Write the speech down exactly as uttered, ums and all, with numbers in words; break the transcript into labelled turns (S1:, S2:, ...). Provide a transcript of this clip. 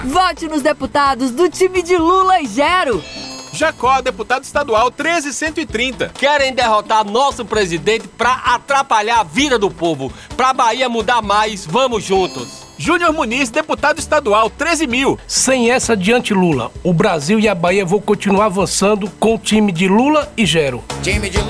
S1: Vote nos deputados do time de Lula e Gero.
S2: Jacó, deputado estadual treze mil cento e trinta.
S3: Querem derrotar nosso presidente pra atrapalhar a vida do povo. Pra Bahia mudar mais, vamos juntos.
S2: Júnior Muniz, deputado estadual treze mil.
S4: Sem essa de anti-Lula, o Brasil e a Bahia vão continuar avançando com o time de Lula e Gero.
S5: Time de Lula.